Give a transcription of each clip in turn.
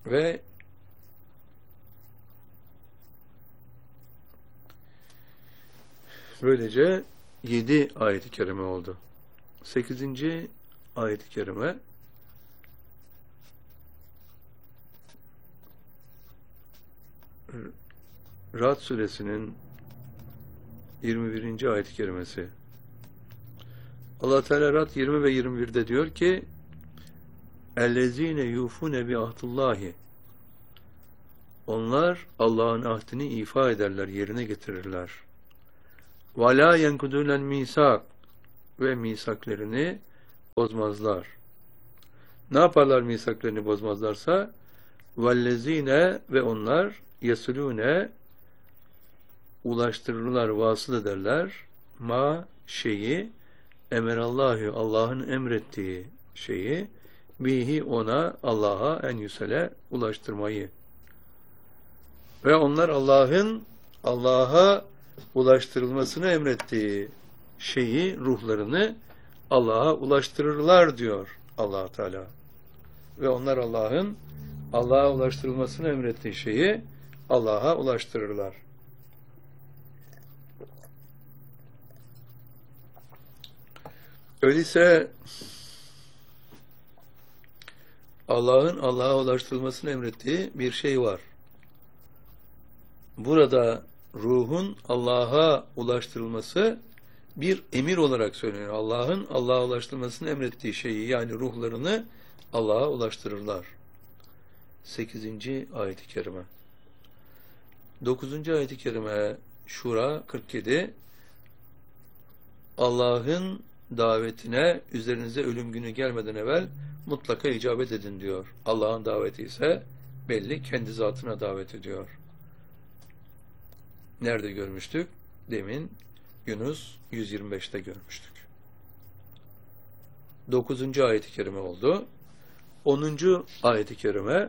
Ve böylece 7 ayet-i kerime oldu. 8. ayet-i kerime Ra'd suresinin 21. ayet-i kerimesi. Allah Teala Ra'd 20 ve 21'de diyor ki: "Ellezine yufune bi ahdillahi." Onlar Allah'ın ahdini ifa ederler, yerine getirirler. "Ve la yenkudunel misak." Ve misaklerini bozmazlar. Ne yaparlar misaklerini bozmazlarsa? "Vellezine" ve onlar "yesulune" ulaştırırlar, vasıl ederler. "Ma" şeyi "emerallahu" Allah'ın emrettiği şeyi "bihi" ona Allah'a en yüsele ulaştırmayı. Ve onlar Allah'a ulaştırılmasını emrettiği şeyi, ruhlarını Allah'a ulaştırırlar diyor Allah Teala. Ve onlar Allah'a ulaştırılmasını emrettiği şeyi Allah'a ulaştırırlar. Öyleyse Allah'ın Allah'a ulaştırılmasını emrettiği bir şey var. Burada ruhun Allah'a ulaştırılması bir emir olarak söyleniyor. Allah'ın Allah'a ulaştırılmasını emrettiği şeyi, yani ruhlarını Allah'a ulaştırırlar. 8. ayet-i kerime. 9. ayet-i kerime Şura 47. Allah'ın davetine üzerinize ölüm günü gelmeden evvel mutlaka icabet edin diyor. Allah'ın daveti ise belli, kendi zatına davet ediyor. Nerede görmüştük? Demin Yunus 125'te görmüştük. 9. ayet-i kerime oldu. 10. ayet-i kerime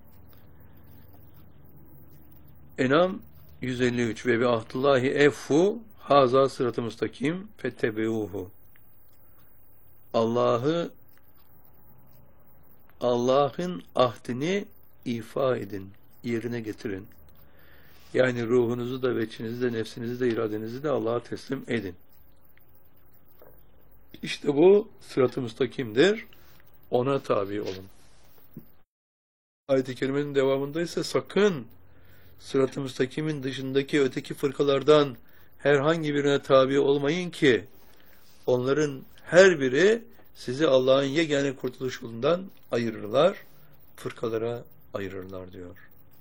En'am 153 ve bi ahdillahi effu haza sırat-ı müstakim fettebi'uhu. Allah'ın ahdini ifa edin, yerine getirin. Yani ruhunuzu da, veçinizi de, nefsinizi de, iradenizi de Allah'a teslim edin. İşte bu sırat-ı müstakimdir. Ona tabi olun. Ayet-i kerimenin devamında ise sakın sırat-ı müstakimin dışındaki öteki fırkalardan herhangi birine tabi olmayın ki onların her biri sizi Allah'ın yegane kurtuluş yolundan ayırırlar, fırkalara ayırırlar diyor.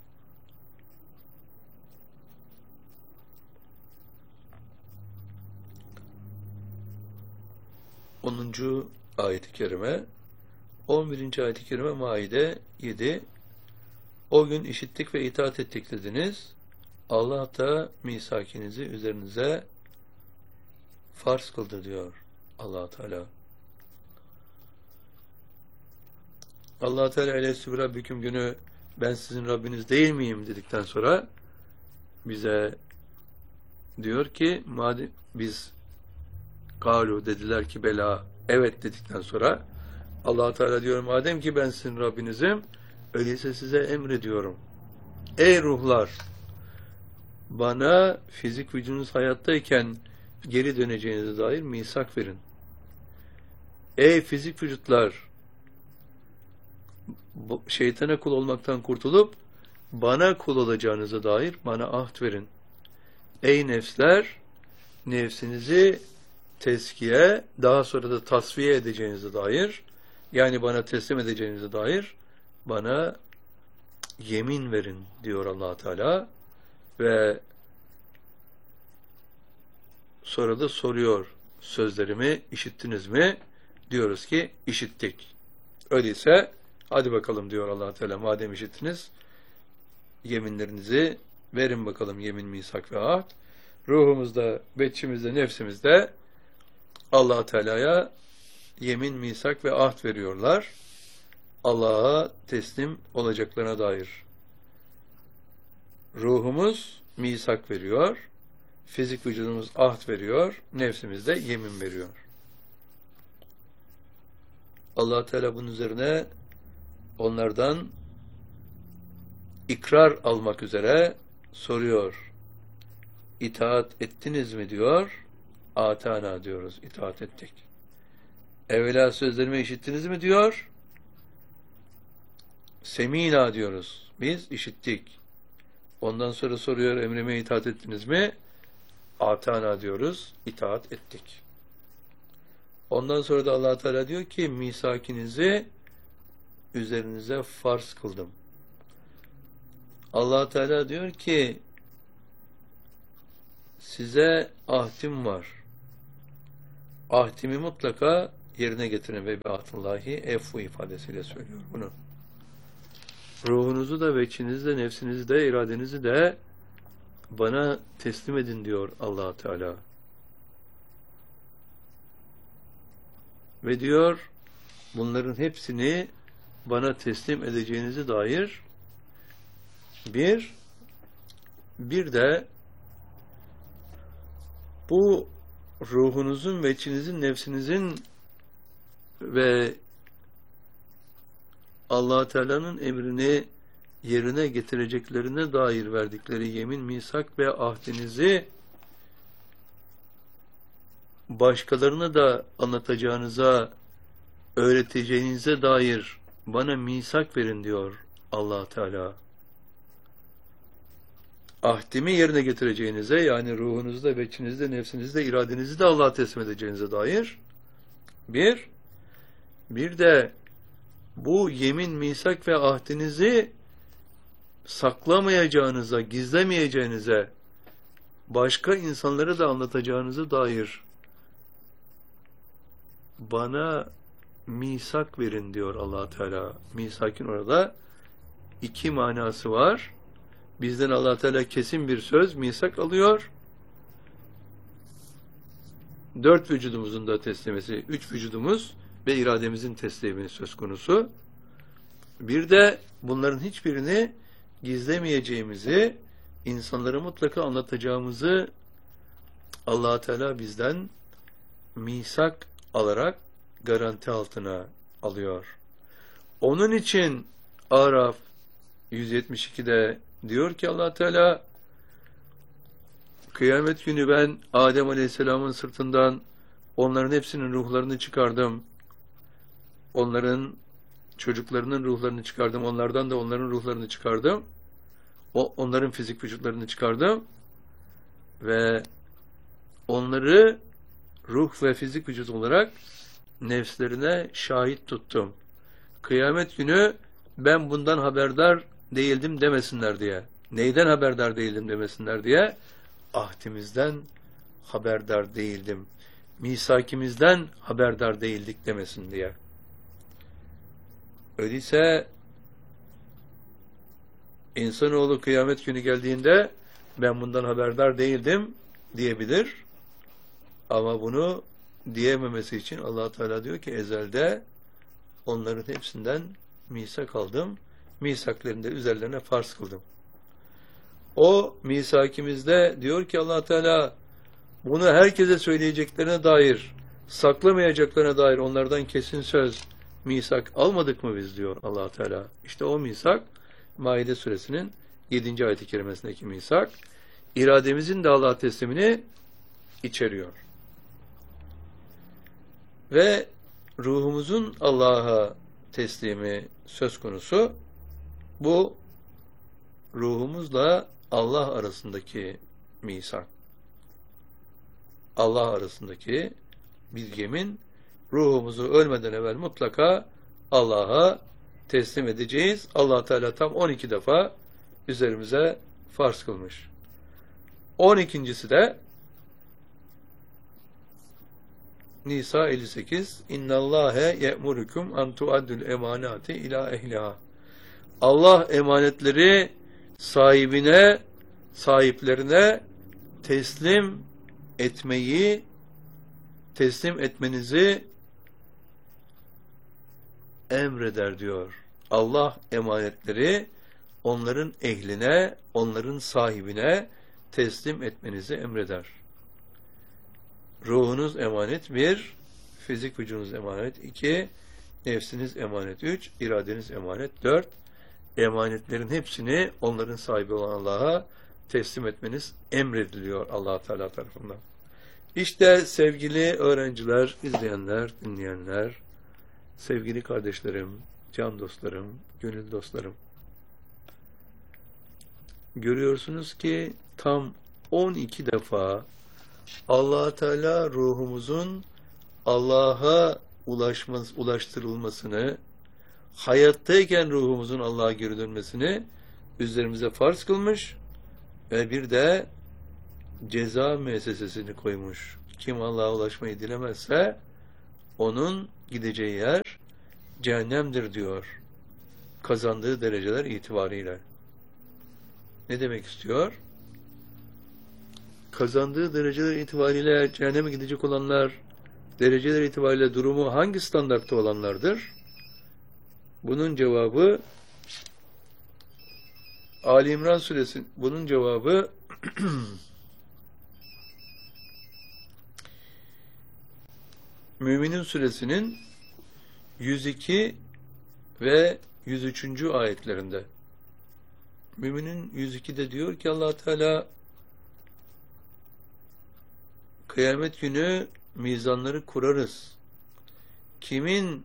Onuncu ayet-i kerime, 11. ayet-i kerime Maide 7. O gün işittik ve itaat ettik dediniz. Allah da misakinizi üzerinize farz kıldı diyor Allah Teala. Allah Teala elestü Rabbiküm günü ben sizin Rabbiniz değil miyim dedikten sonra bize diyor ki madem biz kalu dediler ki bela evet dedikten sonra Allah Teala diyor madem ki ben sizin Rabbinizim öyleyse size emrediyorum. Ey ruhlar bana fizik vücudunuz hayattayken geri döneceğinize dair misak verin. Ey fizik vücutlar şeytana kul olmaktan kurtulup bana kul olacağınıza dair bana ahd verin. Ey nefsler nefsinizi teskiye daha sonra da tasfiye edeceğinize dair yani bana teslim edeceğinize dair bana yemin verin diyor Allah Teala ve sonra da soruyor sözlerimi işittiniz mi? Diyoruz ki işittik. Öyleyse hadi bakalım diyor Allah Teala madem işittiniz yeminlerinizi verin bakalım yemin, misak ve ahd. Ruhumuzda, betçimizde, nefsimizde Allah Teala'ya yemin, misak ve ahd veriyorlar. Allah'a teslim olacaklarına dair. Ruhumuz misak veriyor, fizik vücudumuz ahd veriyor, nefsimiz de yemin veriyor. Allah Teala bunun üzerine onlardan ikrar almak üzere soruyor. İtaat ettiniz mi diyor. Atana diyoruz. İtaat ettik. Evvela sözlerimi işittiniz mi diyor. Semina diyoruz. Biz işittik. Ondan sonra soruyor, emrime itaat ettiniz mi? Atana diyoruz. İtaat ettik. Ondan sonra da Allah Teala diyor ki misakinizi üzerinize farz kıldım. Allah Teala diyor ki size ahdim var. Ahdimi mutlaka yerine getirin ve bi'atullahi efu ifadesiyle söylüyor bunu. Ruhunuzu da, veçinizi de, nefsinizi de, iradenizi de bana teslim edin diyor Allah Teala. Ve diyor bunların hepsini bana teslim edeceğinize dair bir de bu ruhunuzun, veçinizin, nefsinizin ve Allah Teala'nın emrini yerine getireceklerine dair verdikleri yemin, misak ve ahdinizi başkalarına da anlatacağınıza, öğreteceğinize dair bana misak verin diyor Allah Teala. Ahdimi yerine getireceğinize, yani ruhunuzda, veçinizde, nefsinizde, iradenizi de Allah'a teslim edeceğinize dair bir de bu yemin, misak ve ahdinizi saklamayacağınıza, gizlemeyeceğinize, başka insanlara da anlatacağınıza dair bana misak verin diyor Allah Teala. Misakin orada iki manası var. Bizden Allah Teala kesin bir söz, misak alıyor. 4 vücudumuzun da teslimesi, 3 vücudumuz ve irademizin teslimi söz konusu. Bir de bunların hiçbirini gizlemeyeceğimizi, insanlara mutlaka anlatacağımızı Allah Teala bizden misak alarak garanti altına alıyor. Onun için Araf 172'de diyor ki Allah Teala kıyamet günü ben Adem Aleyhisselam'ın sırtından onların hepsinin ruhlarını çıkardım. Onların çocuklarının ruhlarını çıkardım. Onlardan da onların ruhlarını çıkardım. Onların fizik vücutlarını çıkardım. Ve onları ruh ve fizik vücut olarak nefslerine şahit tuttum. Kıyamet günü ben bundan haberdar değildim demesinler diye. Neyden haberdar değildim demesinler diye. Ahdimizden haberdar değildim. Misakimizden haberdar değildik demesin diye. Öyleyse insanoğlu kıyamet günü geldiğinde ben bundan haberdar değildim diyebilir. Ama bunu diyememesi için Allah Teala diyor ki ezelde onların hepsinden misak aldım. Misaklarını da üzerlerine farz kıldım. O misakimizde diyor ki Allah Teala bunu herkese söyleyeceklerine dair, saklamayacaklarına dair onlardan kesin söz, misak almadık mı biz diyor Allah Teala. İşte o misak Maide suresinin 7. ayet-i kerimesindeki misak irademizin de Allah'a teslimini içeriyor. Ve ruhumuzun Allah'a teslimi söz konusu. Bu ruhumuzla Allah arasındaki misak. Allah arasındaki bir yemin, ruhumuzu ölmeden evvel mutlaka Allah'a teslim edeceğiz. Allah Teala tam 12 defa üzerimize farz kılmış. 12.'si de Nisa 58 İnnallâhe ye'murukum an tuaddul emanati ila ehliha. Allah emanetleri sahiplerine teslim etmenizi emreder diyor. Allah emanetleri onların ehline, onların sahibine teslim etmenizi emreder. Ruhunuz emanet 1, fizik vücudunuz emanet 2, nefsiniz emanet 3, iradeniz emanet 4, emanetlerin hepsini onların sahibi olan Allah'a teslim etmeniz emrediliyor Allah Teala tarafından. İşte sevgili öğrenciler, izleyenler, dinleyenler, sevgili kardeşlerim, can dostlarım, gönül dostlarım. Görüyorsunuz ki tam 12 defa Allah Teala ruhumuzun Allah'a ulaştırılmasını, hayattayken ruhumuzun Allah'a geri dönmesini üzerimize farz kılmış ve bir de ceza müessesesini koymuş. Kim Allah'a ulaşmayı dilemezse onun gideceği yer cehennemdir diyor. Kazandığı dereceler itibariyle. Ne demek istiyor? Kazandığı dereceler itibariyle cehenneme gidecek olanlar, dereceler itibariyle durumu hangi standartta olanlardır? Bunun cevabı Ali İmran suresi, bunun cevabı Müminun suresinin 102 ve 103. ayetlerinde. Müminun 102'de diyor ki Allah Teala kıyamet günü mizanları kurarız. Kimin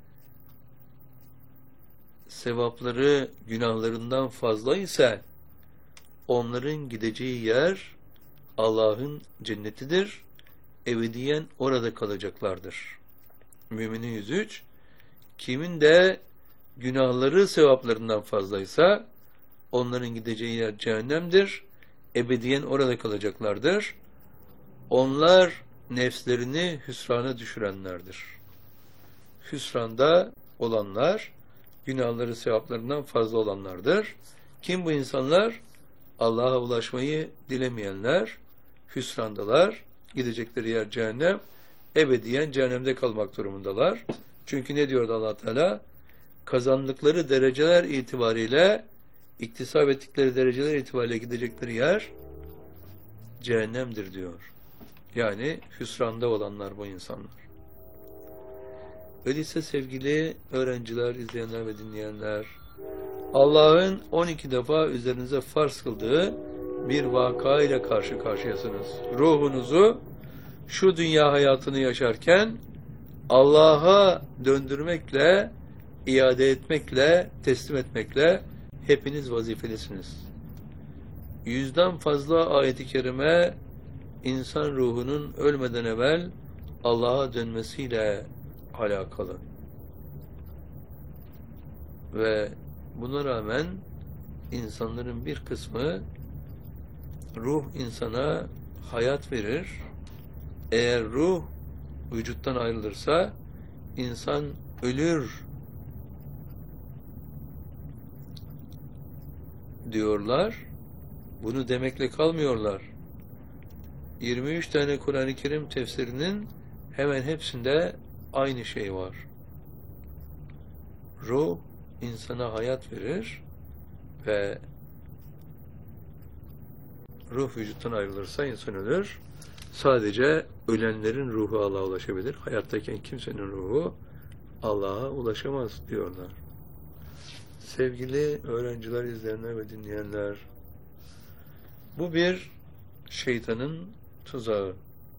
sevapları günahlarından fazla ise onların gideceği yer Allah'ın cennetidir. Ebediyen orada kalacaklardır. Müminin 103. Kimin de günahları sevaplarından fazlaysa onların gideceği yer cehennemdir. Ebediyen orada kalacaklardır. Onlar nefslerini hüsrana düşürenlerdir. Hüsranda olanlar günahları sevaplarından fazla olanlardır. Kim bu insanlar? Allah'a ulaşmayı dilemeyenler, hüsrandalar, gidecekleri yer cehennem, ebediyen cehennemde kalmak durumundalar. Çünkü ne diyordu Allah Teala? Kazandıkları dereceler itibariyle, iktisap ettikleri dereceler itibariyle gidecekleri yer cehennemdir diyor. Yani hüsranda olanlar bu insanlar. Öyleyse sevgili öğrenciler, izleyenler ve dinleyenler, Allah'ın 12 defa üzerinize farz kıldığı bir vaka ile karşı karşıyasınız. Ruhunuzu şu dünya hayatını yaşarken Allah'a döndürmekle, iade etmekle, teslim etmekle hepiniz vazifelisiniz. 100'den fazla ayet-i kerime insan ruhunun ölmeden evvel Allah'a dönmesiyle alakalı. Ve buna rağmen insanların bir kısmı ruh insana hayat verir. Eğer ruh vücuttan ayrılırsa insan ölür diyorlar. Bunu demekle kalmıyorlar. 23 tane Kur'an-ı Kerim tefsirinin hemen hepsinde aynı şey var. Ruh insana hayat verir ve ruh vücuttan ayrılırsa insan ölür. Sadece ölenlerin ruhu Allah'a ulaşabilir. Hayattayken kimsenin ruhu Allah'a ulaşamaz diyorlar. Sevgili öğrenciler, izleyenler ve dinleyenler, bu bir şeytanın tuzağı.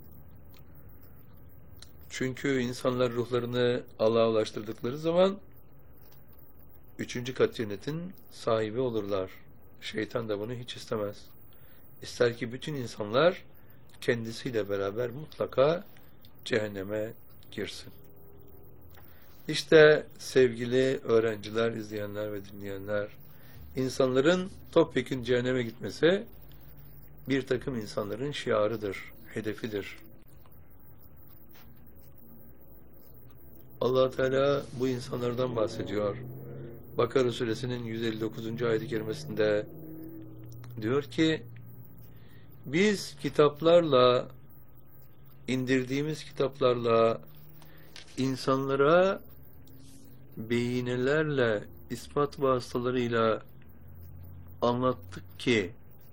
Çünkü insanlar ruhlarını Allah'a ulaştırdıkları zaman 3. kat cennetin sahibi olurlar. Şeytan da bunu hiç istemez. İster ki bütün insanlar kendisiyle beraber mutlaka cehenneme girsin. İşte sevgili öğrenciler, izleyenler ve dinleyenler, insanların topyekün cehenneme gitmesi bir takım insanların şiarıdır, hedefidir. Allah Teala bu insanlardan bahsediyor. Bakara suresinin 159. ayet-i kerimesinde diyor ki, biz kitaplarla, indirdiğimiz kitaplarla insanlara beyinelerle, ispat vasıtalarıyla anlattık ki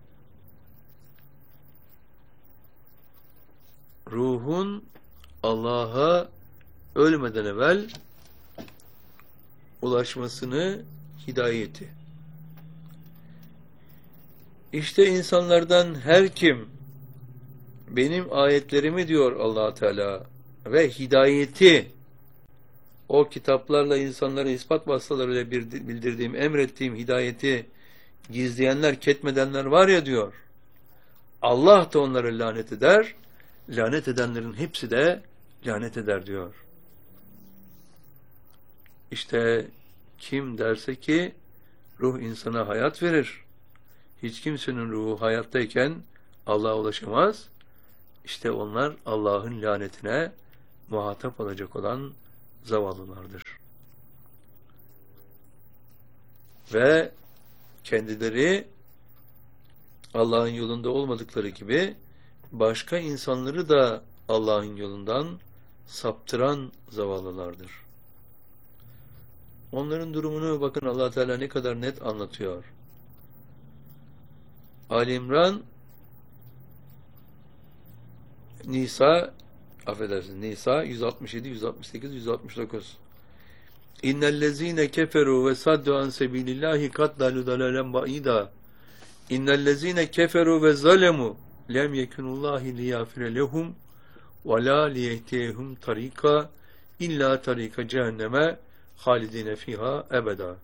ruhun Allah'a ölmeden evvel ulaşmasını, hidayeti. İşte insanlardan her kim benim ayetlerimi diyor Allah Teala ve hidayeti, o kitaplarla insanlara ispat vasıtalarıyla bildirdiğim, emrettiğim hidayeti gizleyenler, ketmedenler var ya diyor. Allah da onları lanet eder. Lanet edenlerin hepsi de lanet eder diyor. İşte kim derse ki ruh insana hayat verir. Hiç kimsenin ruhu hayattayken Allah'a ulaşamaz. İşte onlar Allah'ın lanetine muhatap olacak olan zavallılardır. Ve kendileri Allah'ın yolunda olmadıkları gibi başka insanları da Allah'ın yolundan saptıran zavallılardır. Onların durumunu bakın Allah Teala ne kadar net anlatıyor. Ali İmran Nisa 167, 168, 169. İnnellezîne keferû ve saddu an sebilillâhi kad dalû dalâlen ba'îdâ. İnnellezîne keferû ve zalemû lem yekunullâhi liyâfire lehum ve lâ liyehtiyehum tarîka illâ tarîka cehenneme halidine fîhâ ebedâ.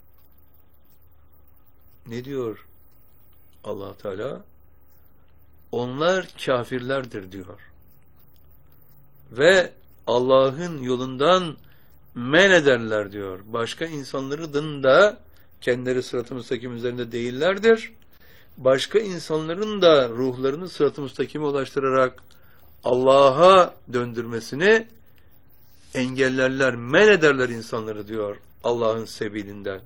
Ne diyor Allah Teala? Onlar kafirlerdir diyor. Ve Allah'ın yolundan men ederler diyor. Başka insanların da kendileri sırat-ı müstakim üzerinde değillerdir. Başka insanların da ruhlarını sırat-ı müstakime ulaştırarak Allah'a döndürmesini engellerler, men ederler insanları diyor Allah'ın sebilinden.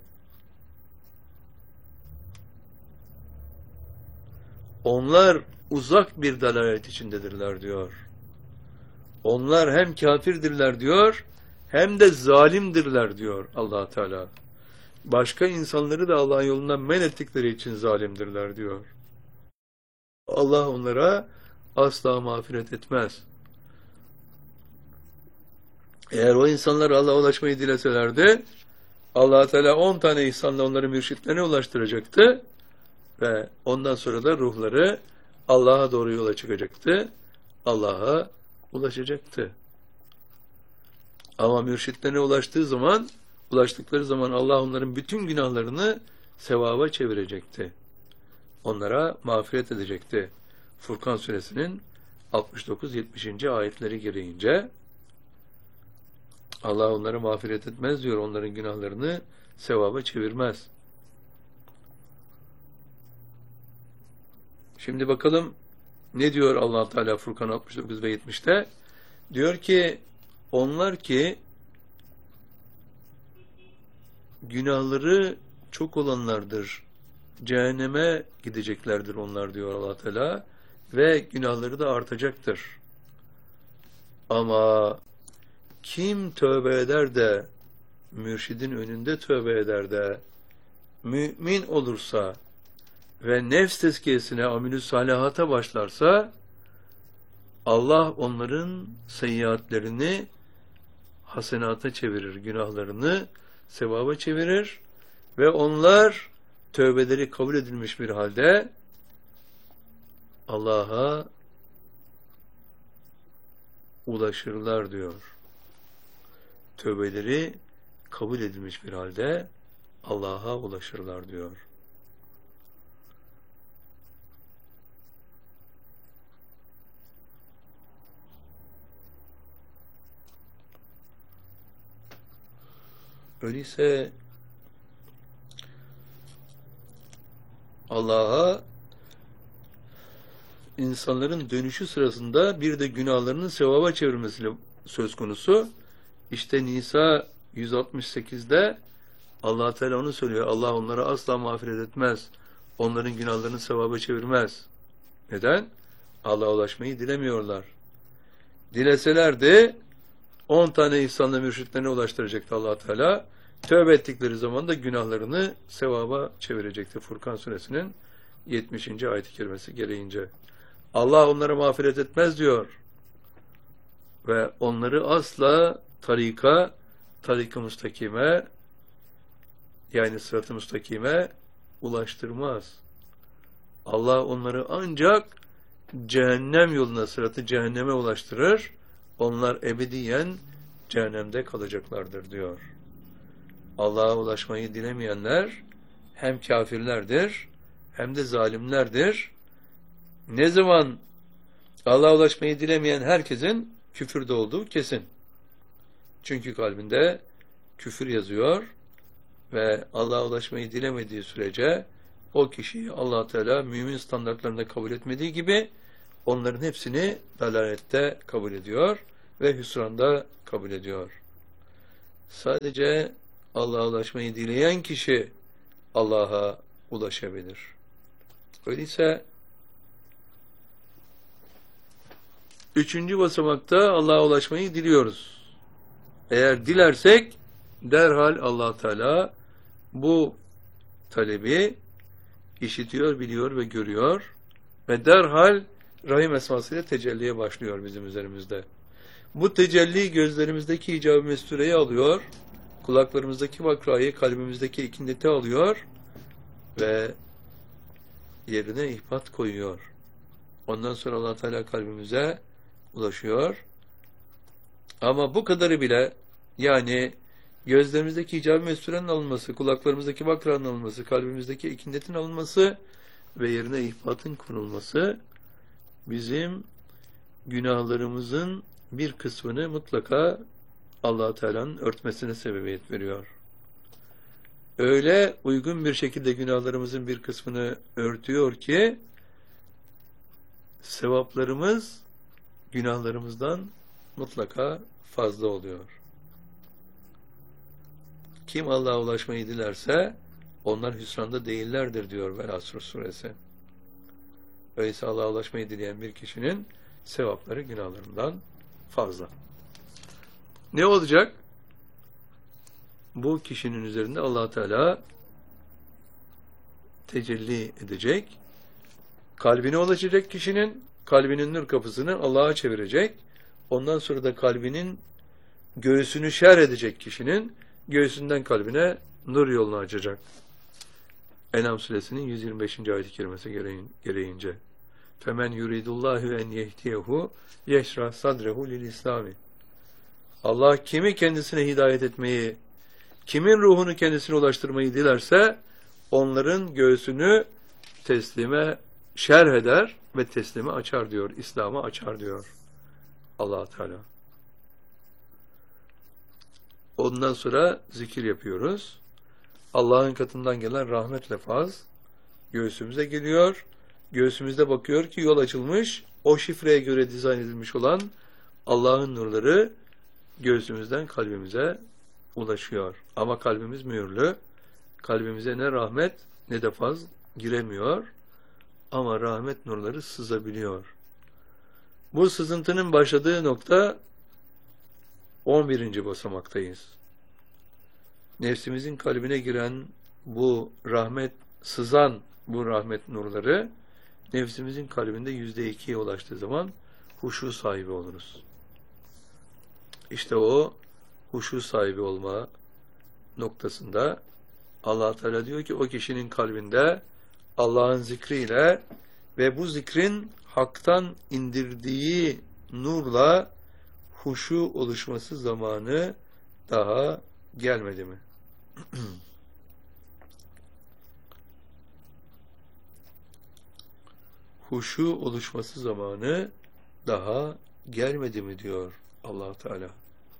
Onlar uzak bir dalalet içindedirler diyor. Onlar hem kafirdirler diyor, hem de zalimdirler diyor Allah Teala. Başka insanları da Allah'ın yolundan men ettikleri için zalimdirler diyor. Allah onlara asla mağfiret etmez. Eğer o insanlar Allah'a ulaşmayı dileselerdi, Allah Teala 10 tane ihsanla onları mürşitlerine ulaştıracaktı ve ondan sonra da ruhları Allah'a doğru yola çıkacaktı. Allah'a ulaşacaktı. Ama mürşitlerine ulaştıkları zaman Allah onların bütün günahlarını sevaba çevirecekti. Onlara mağfiret edecekti. Furkan suresinin 69-70. ayetleri gereğince Allah onları mağfiret etmez diyor. Onların günahlarını sevaba çevirmez. Şimdi bakalım ne diyor Allah Teala Furkan 69 ve 70'te? Diyor ki onlar ki günahları çok olanlardır. Cehenneme gideceklerdir onlar diyor Allah Teala ve günahları da artacaktır. Ama kim tövbe eder de mürşidin önünde tövbe eder de mümin olursa ve nefs tezkiyesine, amilü salihata başlarsa Allah onların seyyiatlerini hasenata çevirir, günahlarını sevaba çevirir ve onlar tövbeleri kabul edilmiş bir halde Allah'a ulaşırlar diyor. Tövbeleri kabul edilmiş bir halde Allah'a ulaşırlar diyor. Öyleyse Allah'a insanların dönüşü sırasında bir de günahlarının sevaba çevirmesiyle söz konusu. İşte Nisa 168'de Allah Teala onu söylüyor. Allah onlara asla mağfiret etmez. Onların günahlarını sevaba çevirmez. Neden? Allah'a ulaşmayı dilemiyorlar. Dileselerdi 10 tane ihsanla mürşitlerine ulaştıracaktı Allah Teala. Tövbe ettikleri zaman da günahlarını sevaba çevirecekti. Furkan suresinin 70. ayet-i kerimesi gereğince. Allah onlara mağfiret etmez diyor. Ve onları asla tarika müstakime, yani sırat-ı müstakime ulaştırmaz. Allah onları ancak cehennem yoluna, sıratı cehenneme ulaştırır. Onlar ebediyen cehennemde kalacaklardır diyor. Allah'a ulaşmayı dilemeyenler hem kafirlerdir hem de zalimlerdir. Ne zaman Allah'a ulaşmayı dilemeyen herkesin küfürde olduğu kesin. Çünkü kalbinde küfür yazıyor ve Allah'a ulaşmayı dilemediği sürece o kişiyi Allah Teala mümin standartlarında kabul etmediği gibi onların hepsini dalalette kabul ediyor ve hüsranda kabul ediyor. Sadece Allah'a ulaşmayı dileyen kişi Allah'a ulaşabilir. Öyleyse üçüncü basamakta Allah'a ulaşmayı diliyoruz. Eğer dilersek derhal Allah Teala bu talebi işitiyor, biliyor ve görüyor ve derhal Rahim esmasıyla tecelliye başlıyor bizim üzerimizde. Bu tecelli gözlerimizdeki icab-ı mestureyi alıyor, kulaklarımızdaki vakrayı, kalbimizdeki ikindeti alıyor ve yerine ihbat koyuyor. Ondan sonra Allah Teala kalbimize ulaşıyor. Ama bu kadarı bile, yani gözlerimizdeki icab-ı mesturenin alınması, kulaklarımızdaki vakranın alınması, kalbimizdeki ikindetin alınması ve yerine ihbatın konulması bizim günahlarımızın bir kısmını mutlaka Allah Teala'nın örtmesine sebebiyet veriyor. Öyle uygun bir şekilde günahlarımızın bir kısmını örtüyor ki sevaplarımız günahlarımızdan mutlaka fazla oluyor. Kim Allah'a ulaşmayı dilerse onlar hüsranda değillerdir diyor Vel-Asr suresi. Öyleyse Allah'a ulaşmayı dileyen bir kişinin sevapları günahlarından fazla. Ne olacak? Bu kişinin üzerinde Allah Teala tecelli edecek. Kalbine ulaşacak kişinin, kalbinin nur kapısını Allah'a çevirecek. Ondan sonra da kalbinin göğsünü şerh edecek kişinin göğsünden kalbine nur yolunu açacak. En'am suresinin 125. ayet-i kerimesi gereğince. Femen yuridullahu en yehdiyehu yeşrah sadrehu lil İslami. Allah kimi kendisine hidayet etmeyi, kimin ruhunu kendisine ulaştırmayı dilerse onların göğsünü teslime şerh eder ve teslime açar diyor. İslam'a açar diyor Allah Teala. Ondan sonra zikir yapıyoruz. Allah'ın katından gelen rahmet lefaz göğsümüze geliyor. Göğsümüzde bakıyor ki yol açılmış. O şifreye göre dizayn edilmiş olan Allah'ın nurları göğsümüzden kalbimize ulaşıyor. Ama kalbimiz mühürlü. Kalbimize ne rahmet ne de faz giremiyor. Ama rahmet nurları sızabiliyor. Bu sızıntının başladığı nokta 11. basamaktayız. Nefsimizin kalbine giren bu rahmet, sızan bu rahmet nurları nefsimizin kalbinde %2'ye ulaştığı zaman huşu sahibi oluruz. İşte o huşu sahibi olma noktasında Allah Teala diyor ki o kişinin kalbinde Allah'ın zikriyle ve bu zikrin haktan indirdiği nurla huşu oluşması zamanı daha gelmedi mi? Huşu oluşması zamanı daha gelmedi mi diyor Allah Teala.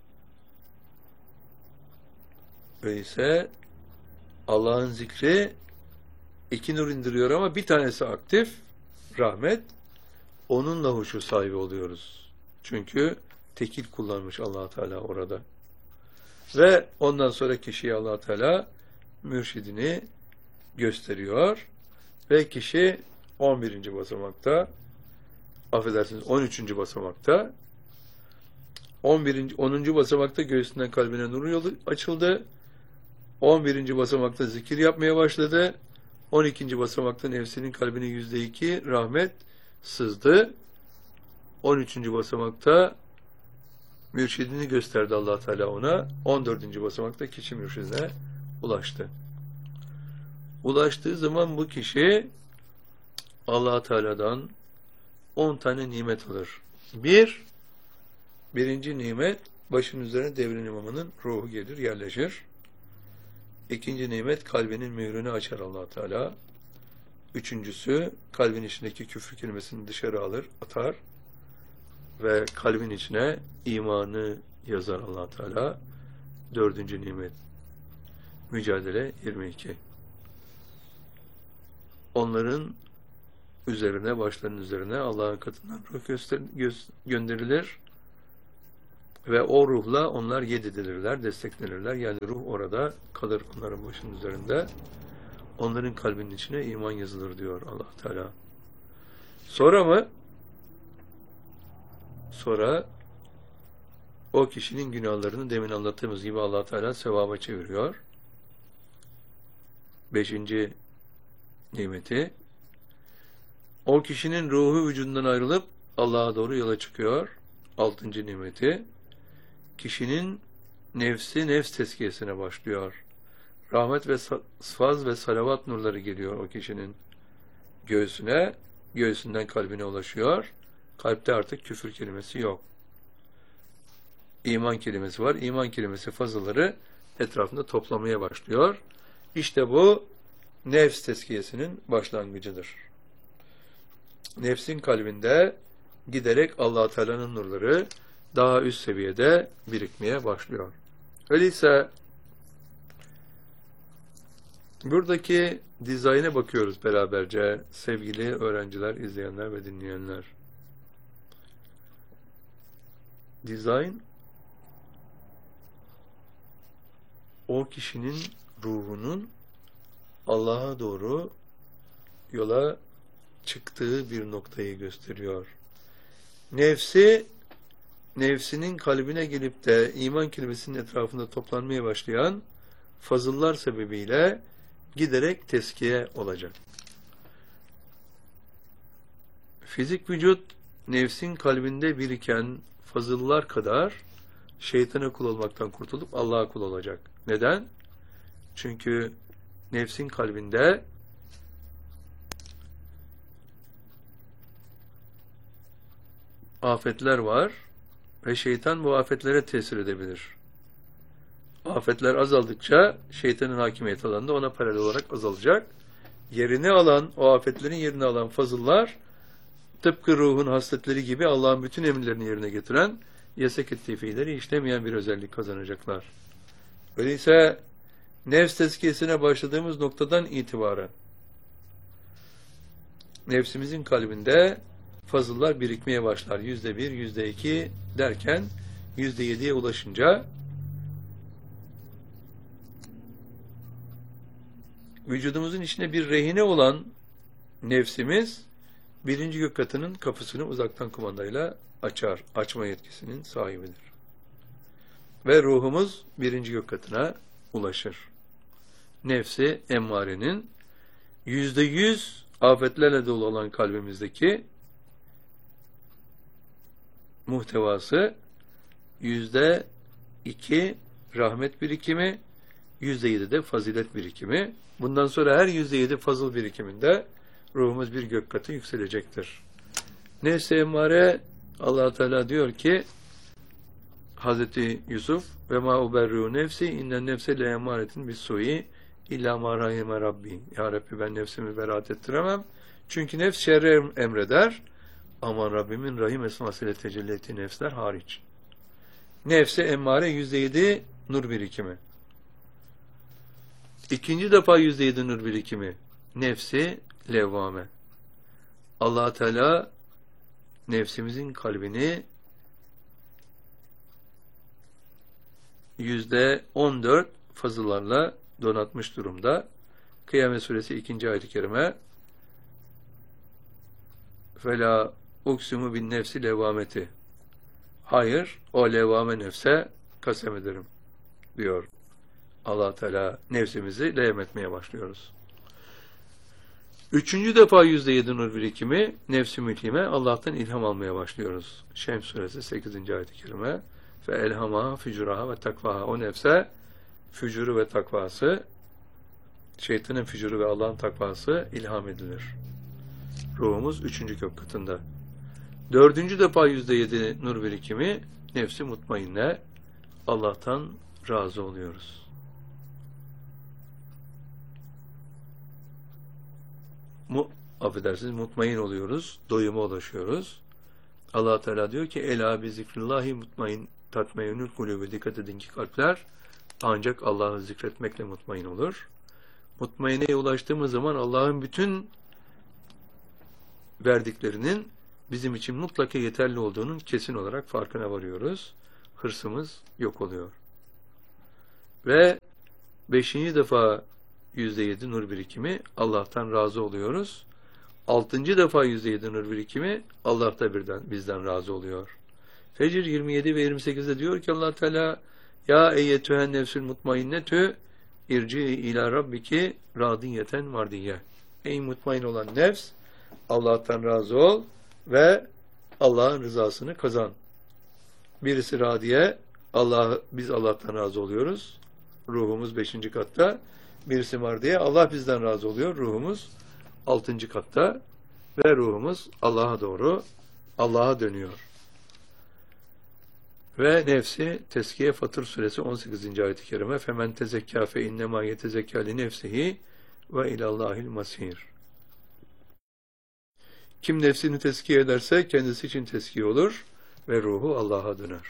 Öyleyse Allah'ın zikri iki nur indiriyor ama bir tanesi aktif, rahmet. Onunla huşu sahibi oluyoruz. Çünkü tekil kullanmış Allah Teala orada. Ve ondan sonra kişiye Allah Teala mürşidini gösteriyor. Ve kişi 11. basamakta, affedersiniz 13. basamakta, 10. basamakta göğsünden kalbine nur yolu açıldı. 11. basamakta zikir yapmaya başladı. 12. basamakta nefsinin kalbine %2 rahmet sızdı. 13. basamakta mürşidini gösterdi Allah Teala ona. 14. basamakta kişi mürşidine ulaştı. Ulaştığı zaman bu kişi Allah Teala'dan 10 tane nimet alır. Birinci nimet, başın üzerine devrin imamının ruhu gelir, yerleşir. İkinci nimet, kalbinin mührünü açar Allah Teala. Üçüncüsü, kalbin içindeki küfür kelimesini dışarı alır, atar ve kalbin içine imanı yazar Allah Teala. Dördüncü nimet, Mücadele 22. Onların üzerine, başlarının üzerine Allah'ın katından ruh gönderilir ve o ruhla onlar yedidilirler, desteklenirler. Yani ruh orada kalır onların başının üzerinde. Onların kalbinin içine iman yazılır diyor Allah Teala. Sonra o kişinin günahlarını demin anlattığımız gibi Allah Teala sevaba çeviriyor. Beşinci nimeti, o kişinin ruhu vücudundan ayrılıp Allah'a doğru yola çıkıyor. Altıncı nimeti, kişinin nefsi nefs tezkiyesine başlıyor. Rahmet ve faz ve salavat nurları geliyor o kişinin göğsüne, göğsünden kalbine ulaşıyor. Kalpte artık küfür kelimesi yok. İman kelimesi var. İman kelimesi fazlaları etrafında toplamaya başlıyor. İşte bu nefs tezkiyesinin başlangıcıdır. Nefsin kalbinde giderek Allah Teala'nın nurları daha üst seviyede birikmeye başlıyor. Öyleyse buradaki dizayna bakıyoruz beraberce sevgili öğrenciler, izleyenler ve dinleyenler. Dizayn o kişinin ruhunun Allah'a doğru yola çıktığı bir noktayı gösteriyor. Nefsinin kalbine gelip de iman kelimesinin etrafında toplanmaya başlayan fazıllar sebebiyle giderek teskiye olacak. Fizik vücut nefsin kalbinde biriken fazıllar kadar şeytana kul olmaktan kurtulup Allah'a kul olacak. Neden? Çünkü nefsin kalbinde afetler var ve şeytan bu afetlere tesir edebilir. Afetler azaldıkça şeytanın hakimiyet alanı da ona paralel olarak azalacak. O afetlerin yerini alan fazıllar tıpkı ruhun hasletleri gibi Allah'ın bütün emirlerini yerine getiren yasak ettiği fiilleri işlemeyen bir özellik kazanacaklar. Öyleyse nefs tezkiyesine başladığımız noktadan itibaren nefsimizin kalbinde fazıllar birikmeye başlar. %1, %2 derken %7'ye ulaşınca vücudumuzun içinde bir rehine olan nefsimiz birinci gök katının kapısını uzaktan kumandayla açar. Açma yetkisinin sahibidir. Ve ruhumuz birinci gök katına ulaşır. Nefsi emmarenin %100 afetlerle dolu olan kalbimizdeki muhtevası %2 rahmet birikimi, %7 de fazilet birikimi. Bundan sonra her %7 fazıl birikiminde ruhumuz bir gök katı yükselecektir. Nefs-i emmare, Allah Teala diyor ki Hazreti Yusuf ve ma uberru nefsi innen nefse le emaretin bis-sui illa ma rahime rabbi. Ya Rabbi, ben nefsimi beraat ettiremem. Çünkü nefs şerri emreder. Aman Rabbimin rahim esmasıyla tecelli ettiği nefsler hariç. Nefse emmare %7 nur birikimi. İkinci defa %7 nur birikimi. Nefsi levvame. Allah Teala nefsimizin kalbini %14 fazıllarla donatmış durumda. Kıyamet Suresi 2. ayet-i kerime فَلَا uksimu bin nefsi levvameti. Hayır, o levvame nefse kasem ederim diyor. Allah Teala nefsimizi levm etmeye başlıyoruz. Üçüncü defa %7 nur birikimi nefs-i mülhime, Allah'tan ilham almaya başlıyoruz. Şems Suresi 8. ayet-i kerime ve elhama fücuraha ve takvaha. O nefse fücuru ve takvası, şeytanın fücuru ve Allah'ın takvası ilham edilir. Ruhumuz 3. kök katında. 4. defa %7 nur birikimi nefsi mutmainne. Allah'tan razı oluyoruz. Affedersiniz, mutmain oluyoruz. Doyuma ulaşıyoruz. Allah Teala diyor ki ela bi zikrillahi mutmain tatmeyunul kulübü, dikkat edin ki kalpler ancak Allah'ı zikretmekle mutmain olur. Mutmaineye ulaştığımız zaman Allah'ın bütün verdiklerinin bizim için mutlaka yeterli olduğunun kesin olarak farkına varıyoruz. Hırsımız yok oluyor. Ve 5. defa %7 nur birikimi Allah'tan razı oluyoruz. 6. defa %7 nur birikimi Allah da bizden razı oluyor. Fecr 27 ve 28'de diyor ki Allah Teala ya eyyetühen nefsül mutmainnetü irci ila rabbiki radiyeten mardiye. Ey mutmain olan nefs, Allah'tan razı ol ve Allah'ın rızasını kazan. Birisi radiye, biz Allah'tan razı oluyoruz. Ruhumuz 5. katta. Birisi mardiye, Allah bizden razı oluyor. Ruhumuz 6. katta ve ruhumuz Allah'a doğru, Allah'a dönüyor. Ve nefsi Teskiye Fatır suresi 18. ayet-i kerime femen tezekkâ fe innemâ yetezekkâ li nefsihi ve ilallâhil masîr. Kim nefsini tezkiye ederse kendisi için tezkiye olur ve ruhu Allah'a döner.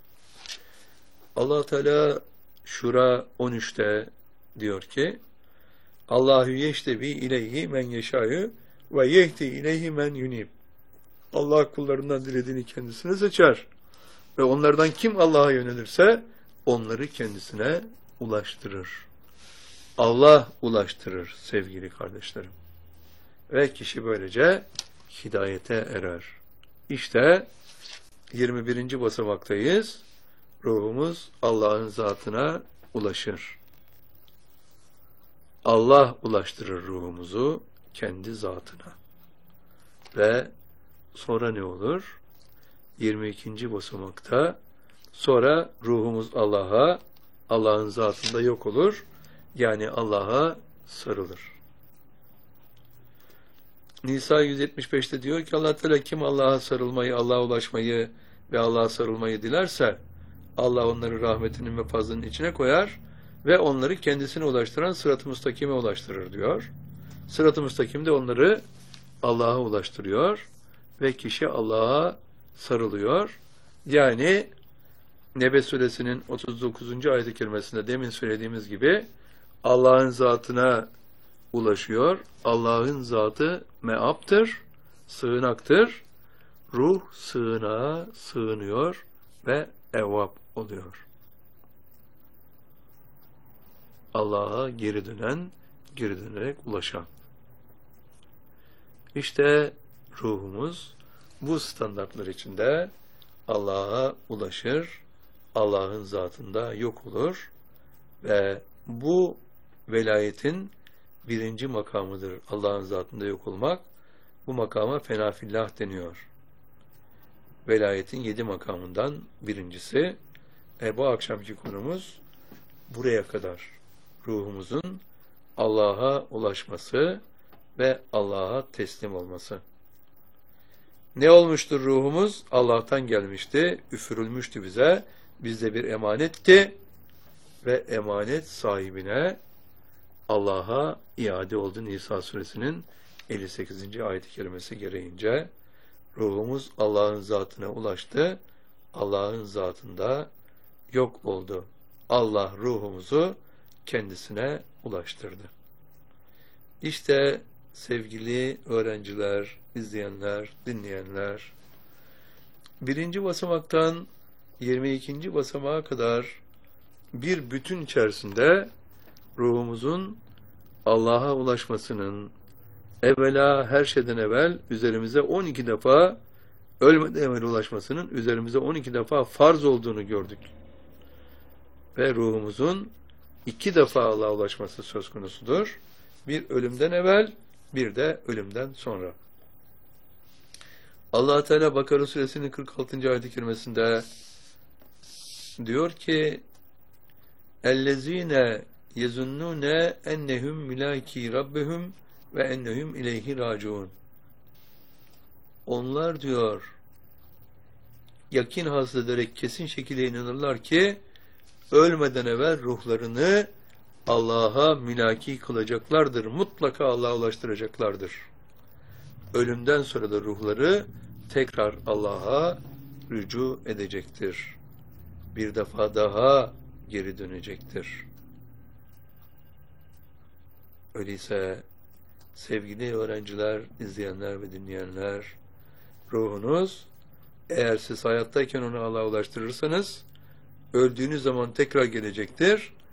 Allah Teala Şura 13'te diyor ki Allahu yeştebi ileyhi men yeşâ'yu ve yehdi ileyhi men yunib. Allah kullarından dilediğini kendisine seçer. Ve onlardan kim Allah'a yönelirse onları kendisine ulaştırır. Allah ulaştırır sevgili kardeşlerim. Ve kişi böylece hidayete erer. İşte 21. basamaktayız. Ruhumuz Allah'ın zatına ulaşır. Allah ulaştırır ruhumuzu kendi zatına. Ve sonra ne olur? 22. basamakta sonra ruhumuz Allah'ın zatında yok olur. Yani Allah'a sarılır. Nisa 175'te diyor ki Allah Teala kim Allah'a sarılmayı, Allah'a ulaşmayı ve Allah'a sarılmayı dilerse Allah onları rahmetinin ve fazlının içine koyar ve onları kendisine ulaştıran sırat-ı müstakime ulaştırır diyor. Sırat-ı müstakim de onları Allah'a ulaştırıyor ve kişi Allah'a sarılıyor. Yani Nebe suresinin 39. ayet-i kerimesinde demin söylediğimiz gibi Allah'ın zatına ulaşıyor. Allah'ın zatı meaptır, sığınaktır. Ruh sığınağa sığınıyor ve evvab oluyor. Allah'a geri dönerek ulaşan. İşte ruhumuz bu standartlar içinde Allah'a ulaşır, Allah'ın zatında yok olur ve bu velayetin 1. makamıdır. Allah'ın zatında yok olmak. Bu makama fenafillah deniyor. Velayetin 7 makamından birincisi. Bu akşamki konumuz buraya kadar. Ruhumuzun Allah'a ulaşması ve Allah'a teslim olması. Ne olmuştur ruhumuz? Allah'tan gelmişti, üfürülmüştü bize. Bizde bir emanetti ve emanet sahibine Allah'a iade oldu. Nisa suresinin 58. ayet-i kerimesi gereğince ruhumuz Allah'ın zatına ulaştı. Allah'ın zatında yok oldu. Allah ruhumuzu kendisine ulaştırdı. İşte sevgili öğrenciler, izleyenler, dinleyenler, 1. basamaktan 22. basamağa kadar bir bütün içerisinde ruhumuzun Allah'a ulaşmasının evvela her şeyden evvel üzerimize 12 defa ölmeden evvel ulaşmasının üzerimize 12 defa farz olduğunu gördük. Ve ruhumuzun 2 defa Allah'a ulaşması söz konusudur. Bir ölümden evvel, bir de ölümden sonra. Allah Teala Bakara suresinin 46. ayet-i kerimesinde diyor ki اَلَّذ۪ينَ يَزُنُّونَ اَنَّهُمْ مُلَاكِي رَبِّهُمْ ve ennehum ileyhi raciun. onlar diyor yakin hasıl ederek kesin şekilde inanırlar ki ölmeden evvel ruhlarını Allah'a mülaki kılacaklardır. Mutlaka Allah'a ulaştıracaklardır. Ölümden sonra da ruhları tekrar Allah'a rücu edecektir. Bir defa daha geri dönecektir. Öyleyse sevgili öğrenciler, izleyenler ve dinleyenler, ruhunuz eğer siz hayattayken onu Allah'a ulaştırırsanız öldüğünüz zaman tekrar gelecektir.